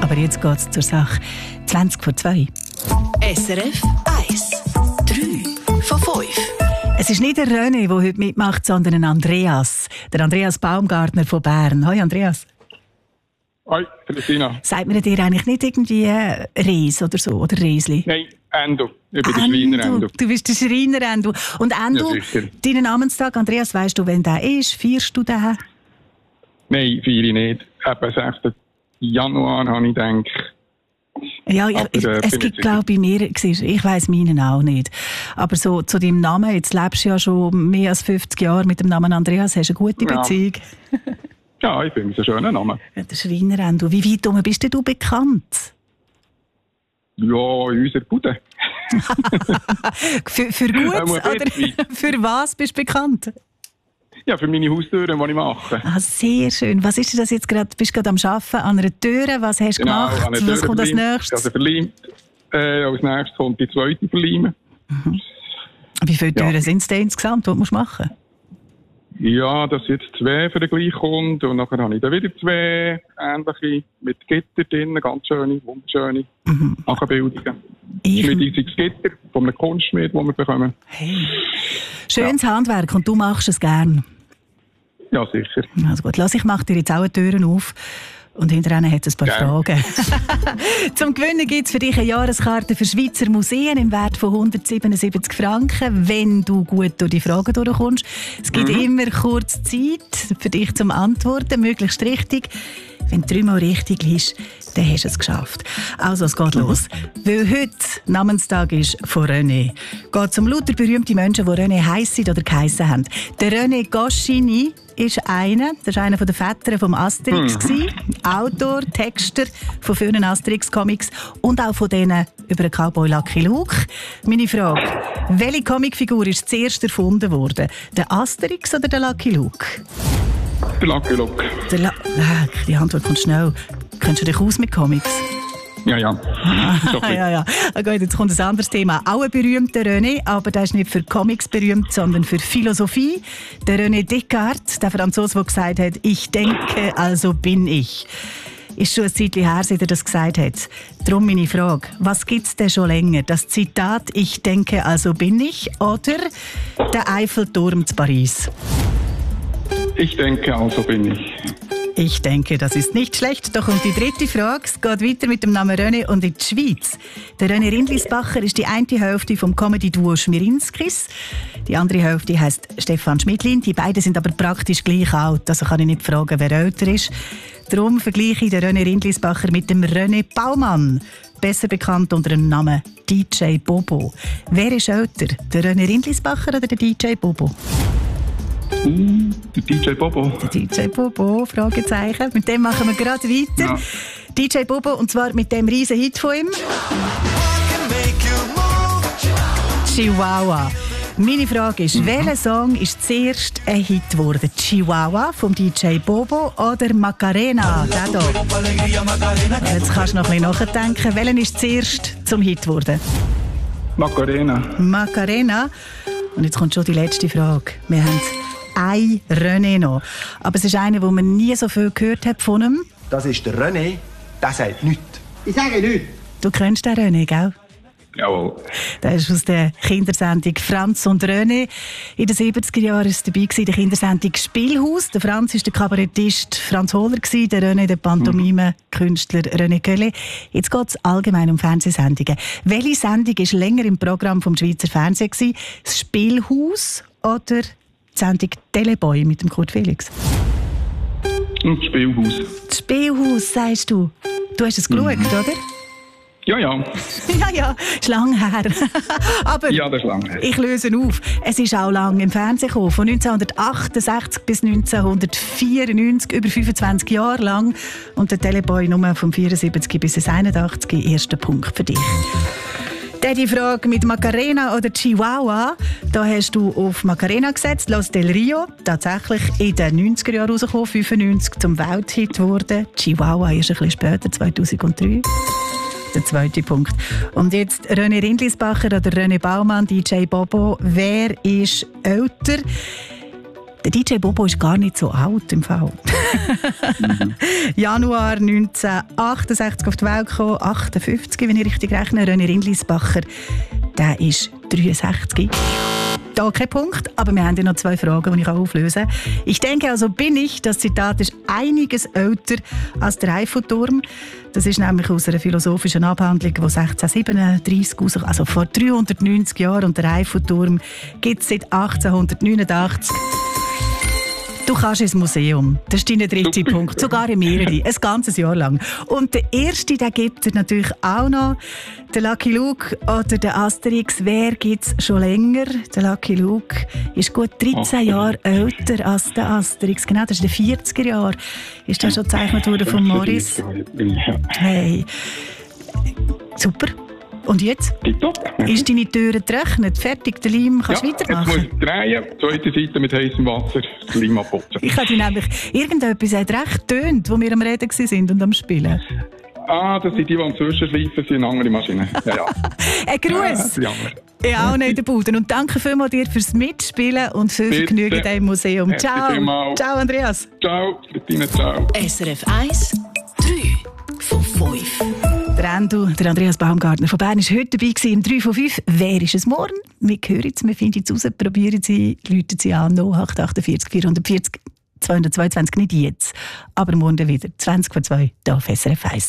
Aber jetzt geht es zur Sache. 20 vor 2. SRF 1. 3 von 5. Es ist nicht der René, der heute mitmacht, sondern ein Andreas. Der Andreas Baumgartner von Bern. Hoi Andreas. Hoi, Christina. Sagt mir dir eigentlich nicht irgendwie Reis oder so, oder Reisli? Nein, Endo. Ich bin der Schreiner Endo. Du bist der Schreiner Endo. Und Endo, ja, deinen Namenstag, Andreas, weisst du, wann der ist? Feierst du den? Nein, feiere ich nicht. Eben 6. Januar habe ich gedacht. Ja, es gibt, glaube ich, mehr. Ich weiss meinen auch nicht. Aber so zu deinem Namen, jetzt lebst du ja schon mehr als 50 Jahre mit dem Namen Andreas, hast du eine gute Beziehung. Ja, ich finde es einen schönen Namen. Ja, der Schreiner Endo. Wie weit bist du bekannt? Ja, in unserer Bude. für gut oder für was bist du bekannt? Ja, für meine Haustüren, die ich mache. Ah, sehr schön. Was ist das jetzt gerade? Bist du gerade am Arbeiten an einer Tür? Was hast du gemacht? Was kommt als nächstes? Also verleimt. Als nächstes kommt die zweite verleimen. Mhm. Wie viele Türen sind es denn insgesamt, die du machen musst? Ja, das sind jetzt 2 für den gleichen Kunden. Und nachher habe ich dann wieder 2 ähnliche mit Gitter drin, ganz schöne, wunderschöne Nachbildungen. Schmiediges Gitter von einem Kunstschmied, das wir bekommen. Hey. Schönes Handwerk und du machst es gern. Ja, sicher. Also gut, ich mache dir jetzt auch eine Türen auf. Und hinterher hat es ein paar Fragen. Zum Gewinnen gibt es für dich eine Jahreskarte für Schweizer Museen im Wert von 177 Franken, wenn du gut durch die Fragen durchkommst. Es gibt immer kurz Zeit für dich zum Antworten, möglichst richtig. Wenn du 3-mal richtig liegst, dann hast du es geschafft. Also, es geht los. Weil heute Namenstag ist von René. Geht es um lauter berühmte Menschen, die René heissen oder geheissen haben. Der René Goscinny ist einer. Das war einer der Väter vom Asterix. Autor, Texter von vielen Asterix-Comics und auch von denen über den Cowboy Lucky Luke. Meine Frage, welche Comicfigur ist zuerst erfunden worden? Der Asterix oder der Lucky Luke? Der Lucky Luke. Die Antwort kommt schnell. Kennst du dich aus mit Comics? Ja. Ja. Gut, jetzt kommt ein anderes Thema. Auch ein berühmter René, aber der ist nicht für Comics berühmt, sondern für Philosophie. Der René Descartes, der Franzose, der gesagt hat, ich denke, also bin ich. Ist schon ein Zeitchen her, seit er das gesagt hat. Darum meine Frage, was gibt es denn schon länger? Das Zitat, ich denke, also bin ich, oder der Eiffelturm zu Paris? Ich denke, also bin ich. Ich denke, das ist nicht schlecht. Da kommt die dritte Frage. Es geht weiter mit dem Namen René und in die Schweiz. Der René Rindlisbacher ist die eine Hälfte vom Comedy-Duo Schmirinskis. Die andere Hälfte heisst Stefan Schmidlin. Die beiden sind aber praktisch gleich alt. Also kann ich nicht fragen, wer älter ist. Darum vergleiche ich den René Rindlisbacher mit dem René Baumann. Besser bekannt unter dem Namen DJ Bobo. Wer ist älter? Der René Rindlisbacher oder der DJ Bobo? Der DJ Bobo. Der DJ Bobo, Fragezeichen. Mit dem machen wir gerade weiter. Ja. DJ Bobo, und zwar mit dem riesen Hit von ihm. Chihuahua. Meine Frage ist, welcher Song ist zuerst ein Hit geworden? Chihuahua vom DJ Bobo oder Macarena? Der hier. Jetzt kannst du noch ein bisschen nachdenken. Welcher ist zuerst zum Hit geworden? Macarena. Und jetzt kommt schon die letzte Frage. Wir haben ein René noch. Aber es ist einer, den man nie so viel gehört hat von ihm. Das ist der René, der sagt nichts. Ich sage nichts. Du kennst den René, gell? Jawohl. Der ist aus der Kindersendung Franz und René. In den 70er Jahren war es dabei, der Kindersendung Spielhaus. Der Franz war der Kabarettist Franz Hohler, der René der Pantomime-Künstler René Kölle. Jetzt geht es allgemein um Fernsehsendungen. Welche Sendung war länger im Programm vom Schweizer Fernsehen? Das Spielhaus oder die Sendung Teleboy mit dem Kurt Felix? Das Spielhaus. Das Spielhaus, sagst du. Du hast es geschaut, oder? Ja. Ja, ist lang her. Aber ja, das ist lang her. Ich löse auf. Es ist auch lang im Fernsehen gekommen. Von 1968 bis 1994, über 25 Jahre lang. Und der Teleboy nur vom 74 bis 81. Erster Punkt für dich. Die Frage mit Macarena oder Chihuahua, da hast du auf Macarena gesetzt, Los del Rio, tatsächlich in den 90er Jahren rausgekommen, 95 zum Welthit geworden. Chihuahua ist ein bisschen später, 2003. Der zweite Punkt. Und jetzt René Rindlisbacher oder René Baumann, DJ Bobo, wer ist älter? Der DJ Bobo ist gar nicht so alt im Fall. Januar 1968 auf die Welt gekommen, 58, wenn ich richtig rechne. René Rindlisbacher, der ist 63. Da kein Punkt, aber wir haben ja noch 2 Fragen, die ich auflösen kann. Ich denke, also bin ich, das Zitat ist einiges älter als der Eiffelturm. Das ist nämlich aus einer philosophischen Abhandlung, die 1637 rauskam, also vor 390 Jahren. Und der Eiffelturm gibt es seit 1889. Du kannst ins Museum. Das ist dein 3. Punkt. Sogar in mehrere. Ein ganzes Jahr lang. Und der erste, den gibt es natürlich auch noch. Der Lucky Luke oder der Asterix. Wer gibt es schon länger? Der Lucky Luke ist gut 13 Jahre älter als der Asterix. Genau, das ist in den 40er Jahren. Ist das schon gezeichnet worden von Morris? Hey. Super. Und jetzt? Ist deine Tür getrocknet? Fertig, der Leim, kannst du weitermachen? Jetzt muss ich drehen, zweite Seite mit heißem Wasser, das Leim abputzen. Ich habe nämlich, irgendetwas hat recht getönt, wo wir am Reden waren und am Spielen. Das sind die am Zwischenschleifen sind, andere Maschinen. Ja. Ein Gruß! Ja, auch nicht in der Bude. Und danke vielmals dir fürs Mitspielen und viel Vergnügen in diesem Museum. Ciao! Ciao, Andreas! Ciao, Bettina, ciao! SRF 1, 3 von 5. Der Andreas Baumgartner von Bern war heute dabei im 3 von 5. Wer ist es morgen? Wir hören es, wir finden es raus, probieren Sie, rufen Sie an 0848 440 222, nicht jetzt, aber morgen wieder 20 vor 2 hier auf SRF 1.